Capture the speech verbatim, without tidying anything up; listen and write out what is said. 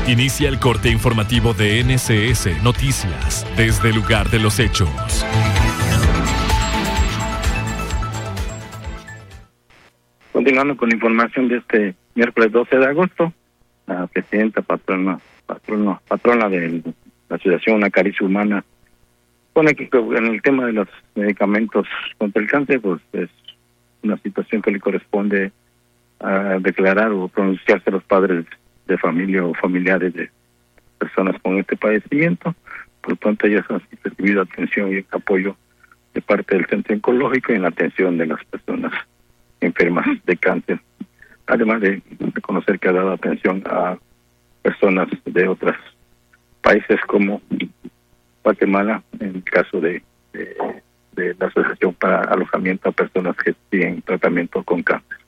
Inicia el corte informativo de N S S Noticias desde el lugar de los hechos. Continuando con la información de este miércoles doce de agosto, la presidenta patrona, patrona, patrona de la Asociación Una Caricia Humana pone que en el tema de los medicamentos contra el cáncer, pues es una situación que le corresponde a declarar o pronunciarse a los padres de familia o familiares de personas con este padecimiento. Por lo tanto, ellas han recibido atención y apoyo de parte del centro oncológico en la atención de las personas enfermas de cáncer, además de reconocer que ha dado atención a personas de otros países como Guatemala, en el caso de, de, de la Asociación para Alojamiento a Personas que tienen tratamiento con cáncer.